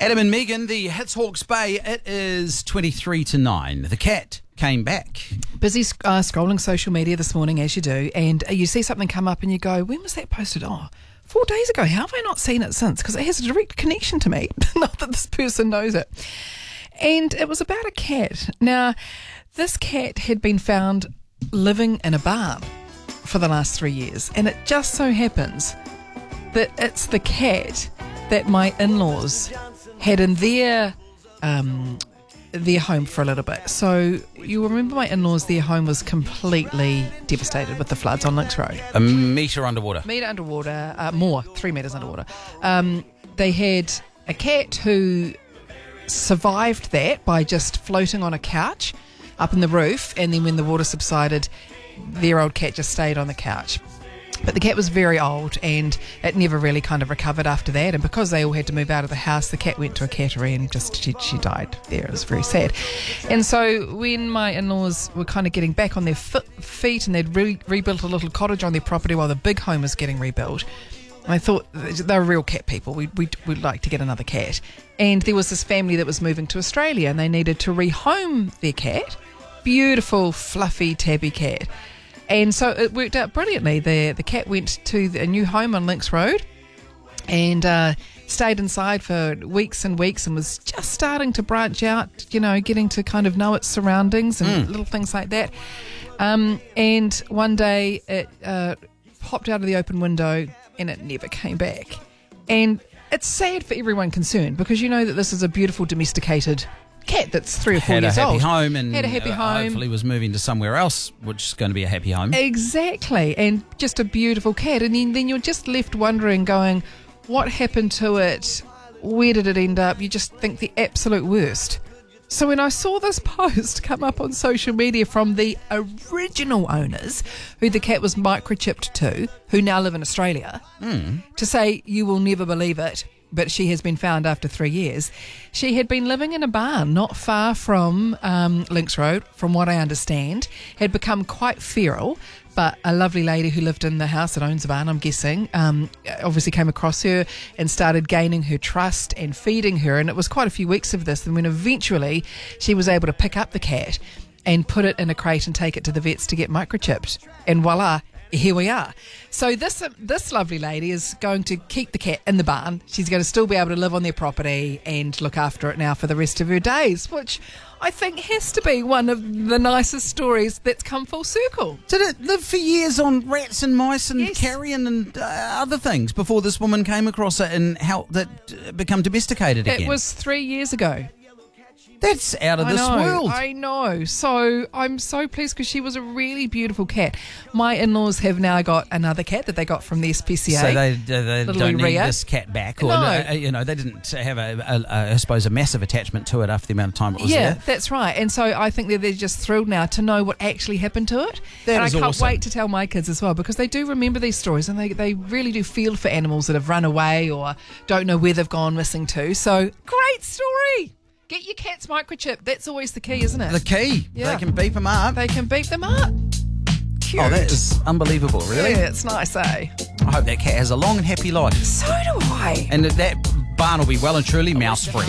Adam and Megan, the Hits Hawke's Bay. It is 23 to 9. The cat came back. Busy scrolling social media this morning, as you do, and you see something come up and you go, when was that posted? 4 days ago. How have I not seen it since? Because it has a direct connection to me. Not that this person knows it. And it was about a cat. Now, this cat had been found living in a barn for the last 3 years, and it just so happens that it's the cat that my in-laws had in their home for a little bit. So you remember my in-laws, their home was completely devastated with the floods on Links Road. A metre underwater. 3 metres underwater. They had a cat who survived that by just floating on a couch up in the roof, and then when the water subsided, their old cat just stayed on the couch. But the cat was very old and it never really kind of recovered after that, and because they all had to move out of the house, the cat went to a cattery and she died there. It was very sad. And so when my in-laws were kind of getting back on their feet and they'd rebuilt a little cottage on their property while the big home was getting rebuilt, I thought they were real cat people. We'd like to get another cat. And there was this family that was moving to Australia and they needed to rehome their cat. Beautiful, fluffy, tabby cat. And so it worked out brilliantly. The cat went to a new home on Links Road and stayed inside for weeks and weeks and was just starting to branch out, getting to kind of know its surroundings and little things like that. And one day it popped out of the open window and it never came back. And it's sad for everyone concerned because you know that this is a beautiful domesticated cat that's 3 or 4 years old. Had a happy home. Hopefully was moving to somewhere else, which is going to be a happy home. Exactly, and just a beautiful cat. And then you're just left wondering, going, what happened to it? Where did it end up? You just think the absolute worst. So when I saw this post come up on social media from the original owners, who the cat was microchipped to, who now live in Australia, to say, you will never believe it, but she has been found after 3 years. She had been living in a barn not far from Links Road, from what I understand, had become quite feral, but a lovely lady who lived in the house that owns the barn, I'm guessing, obviously came across her and started gaining her trust and feeding her, and it was quite a few weeks of this, and when eventually she was able to pick up the cat and put it in a crate and take it to the vets to get microchipped, and voila, here we are. So this lovely lady is going to keep the cat in the barn. She's going to still be able to live on their property and look after it now for the rest of her days, which I think has to be one of the nicest stories that's come full circle. Did it live for years on rats and mice and Yes. carrion and other things before this woman came across it and helped it become domesticated again? It was 3 years ago. That's out of this world. I know. So I'm so pleased because she was a really beautiful cat. My in-laws have now got another cat that they got from the SPCA. So they don't need Ria. this cat back, or No. they didn't have I suppose a massive attachment to it after the amount of time it was there. Yeah, that's right. And so I think they're just thrilled now to know what actually happened to it. That and is I can't awesome. wait to tell my kids as well, because they do remember these stories and they really do feel for animals that have run away or don't know where they've gone missing to. So great story. Get your cat's microchip. That's always the key, isn't it? The key. Yeah. They can beep them up. They can beep them up. Cute. Oh, that is unbelievable, really. Yeah, it's nice, eh? I hope that cat has a long and happy life. So do I. And that barn will be well and truly mouse-free.